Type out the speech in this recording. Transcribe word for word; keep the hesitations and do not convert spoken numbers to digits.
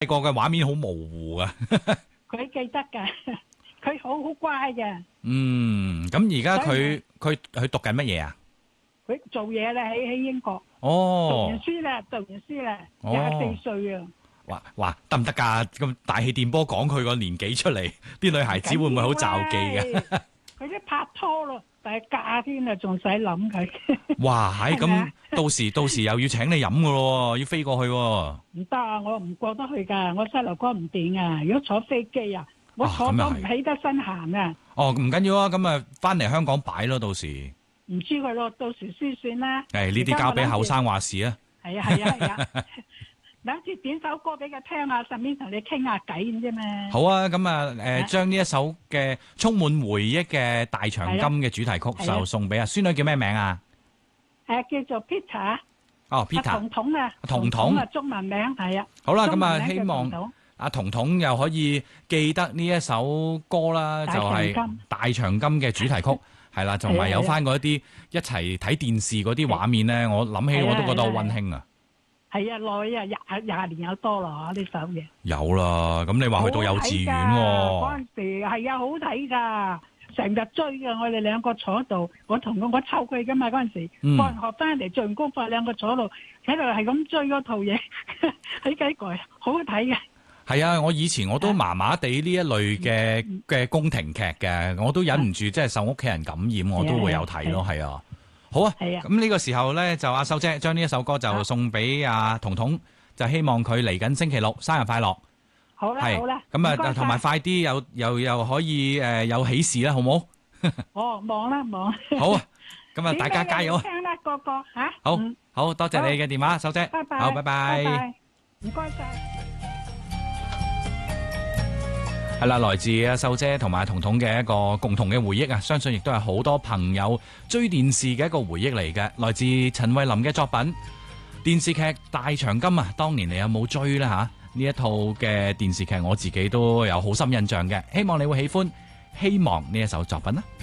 個嘅畫面好模糊啊。 佢記得㗎，佢好好乖嘅。 嗯，咁而家所以佢佢佢讀緊乜嘢啊？ 佢做嘢咧喺喺英國，讀哦完，書啦，讀完書啦， 哦廿四歲啊！ 哇哇，得唔得㗎？咁大氣電波講佢個年紀出嚟，啲女孩子會唔會好罩忌嘅？ 佢啲拍拖咯，但係嫁添啊，仲使諗佢。 哇，係咁係咪啊， 到時到時又要請你飲㗎咯，要飛過去喎。 唔得啊！我唔過得去㗎，我膝頭哥唔掂啊！如果坐飛機啊，我坐啊咁又係到唔起得身行啊！ 哦，唔緊要啊，咁啊，翻嚟香港擺咯，到時。 唔知佢咯，到時先算啦。 誒，呢啲交俾後生話事啊。 係啊係啊係啊！諗住點首歌俾佢聽下，順便同你傾下偈咁啫嘛。 好啊，咁啊，誒，將呢一首嘅充滿回憶嘅大長今嘅主題曲就送俾阿孫女，叫咩名啊？ 誒，叫做 Peter。 哦，Peter。 彤彤啊， 彤彤啊，中文名係啊。 好啦，咁啊， 中文名叫希望彤彤阿彤彤又可以記得呢一首歌啦，就係《大長今》嘅主題曲，係啦，同埋有翻嗰啲一齊睇電視嗰啲畫面咧，我諗起我都覺得好溫馨啊！ 係啊，耐啊，廿廿年有多啦，呢首嘢。 有啦，咁你話去到幼稚園喎？ 嗰陣時係啊，好睇噶，成日追噶，我哋兩個坐喺度，我同佢我湊佢噶嘛，嗰陣時放學翻嚟做完功課，兩個坐喺度喺度係咁追嗰套嘢，喺幾個好好睇嘅。 係啊，我以前我都麻麻地呢一類嘅嘅宮廷劇嘅，我都忍唔住即係受屋企人感染，我都會有睇咯，係啊。好啊，咁呢個時候咧就阿秀姐將呢一首歌就送俾阿彤彤，就希望佢嚟緊星期六生日快樂。 好啦，好啦， 咁啊，同埋快啲又又又可以誒有喜事啦，好唔好？ 哦，忙啦忙。 好啊，咁啊大家加油啊！ 聽啦個個嚇。 好，好多謝你嘅電話，秀姐。 拜拜。 好，拜拜。 唔該晒。 係啦，來自阿秀姐同埋彤彤嘅一個共同嘅回憶啊，相信亦都係好多朋友追電視嘅一個回憶嚟嘅。來自陳慧琳嘅作品電視劇《大長今》啊，當年你有冇追呢？吓？呢一套嘅電視劇我自己都有好深印象嘅，希望你會喜歡，希望呢一首作品啦。